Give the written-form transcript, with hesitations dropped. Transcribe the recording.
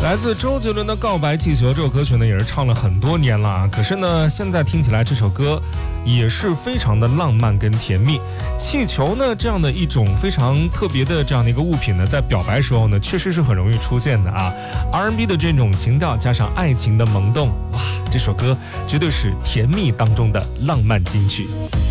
来自周杰伦的《告白气球》这首歌曲呢，也是唱了很多年了啊。可是呢，现在听起来这首歌也是非常的浪漫跟甜蜜。气球呢，这样的一种非常特别的这样的一个物品呢，在表白时候呢，确实是很容易出现的啊。R&B 的这种情调加上爱情的萌动，哇，这首歌绝对是甜蜜当中的浪漫金曲。